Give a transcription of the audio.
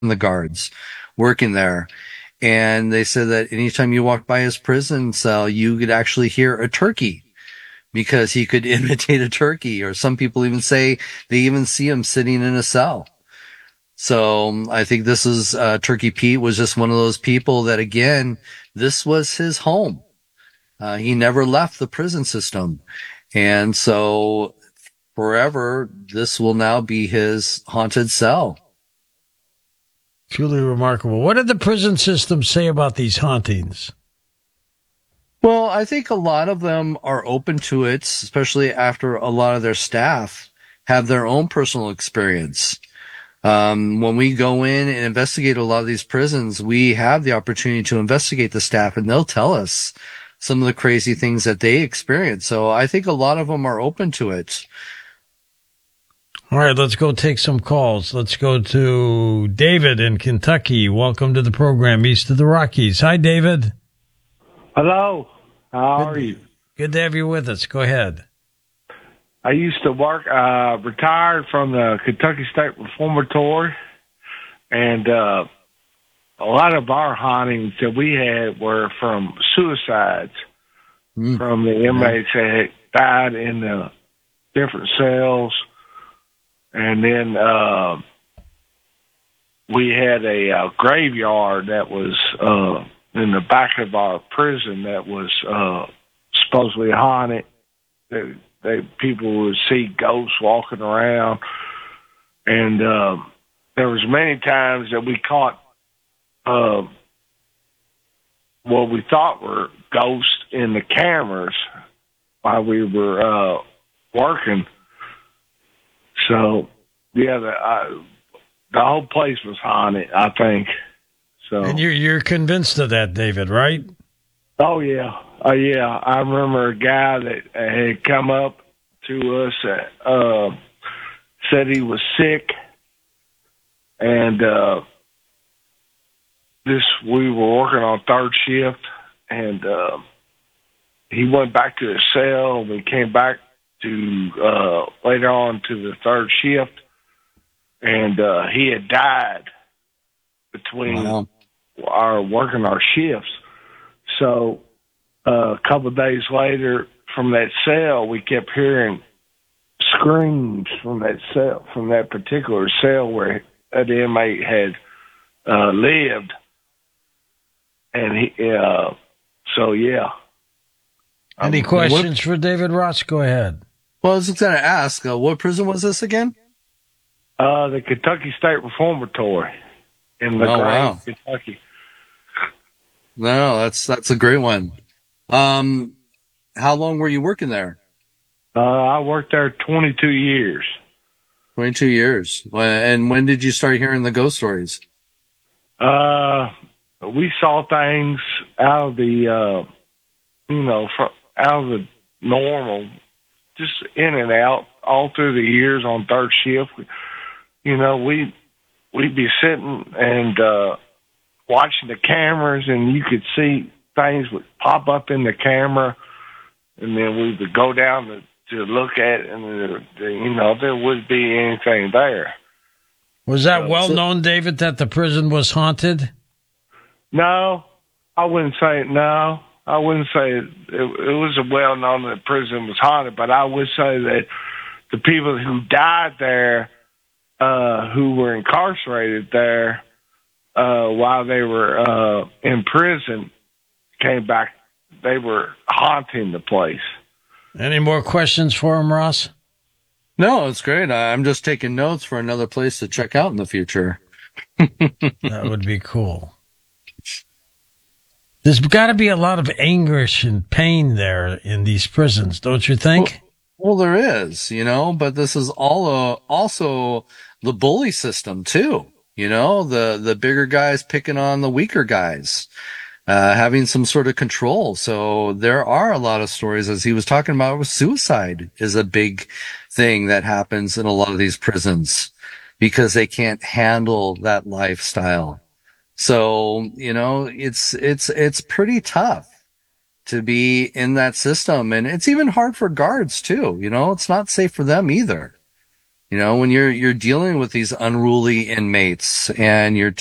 the guards working there. And they said that anytime you walked by his prison cell, you could actually hear a turkey because he could imitate a turkey. Or some people even say they even see him sitting in a cell. So I think this is, Turkey Pete was just one of those people that, again, this was his home. He never left the prison system. And so forever, this will now be his haunted cell. Truly remarkable. What did the prison system say about these hauntings? Well, I think a lot of them are open to it, especially after a lot of their staff have their own personal experience. When we go in and investigate a lot of these prisons, we have the opportunity to investigate the staff, and they'll tell us some of the crazy things that they experience. So I think a lot of them are open to it. All right, let's go take some calls. Let's go to David in Kentucky. Welcome to the program, East of the Rockies. Hi, David. Hello. How are you? Good to have you with us. Go ahead. I used to work, retired from the Kentucky State Reformatory, and a lot of our hauntings that we had were from suicides from the inmates that had died in the different cells. And then we had a graveyard that was in the back of our prison that was supposedly haunted. People would see ghosts walking around. And there was many times that we caught what we thought were ghosts in the cameras while we were working. So, yeah, the whole place was haunted, I think. So, and you're convinced of that, David, right? Oh, yeah. Yeah. I remember a guy that had come up to us that said he was sick. And we were working on third shift. And he went back to his cell. And we came back to later on to the third shift, and he had died between our working our shifts. So a couple of days later, from that cell, we kept hearing screams from that cell, from that particular cell where that inmate had lived, and he. So yeah. Any questions for David Ross? Go ahead. Well, I was going to ask, what prison was this again? The Kentucky State Reformatory in LaGrange, Kentucky. No, that's a great one. How long were you working there? I worked there 22 years. 22 years. And when did you start hearing the ghost stories? We saw things out of the, out of the normal, just in and out all through the years on third shift. We'd be sitting and watching the cameras, and you could see things would pop up in the camera, and then we would go down to look at it, and there wouldn't be anything there. Was that well known, David, that the prison was haunted? No, I wouldn't say no. I wouldn't say it was well known that prison was haunted, but I would say that the people who died there, who were incarcerated there while they were in prison, came back. They were haunting the place. Any more questions for him, Ross? No, it's great. I'm just taking notes for another place to check out in the future. That would be cool. There's got to be a lot of anguish and pain there in these prisons, don't you think? Well, there is, but this is all also the bully system too. The bigger guys picking on the weaker guys, having some sort of control. So there are a lot of stories, as he was talking about, with suicide is a big thing that happens in a lot of these prisons because they can't handle that lifestyle. So, it's pretty tough to be in that system. And it's even hard for guards too. It's not safe for them either. You know, when you're dealing with these unruly inmates and you're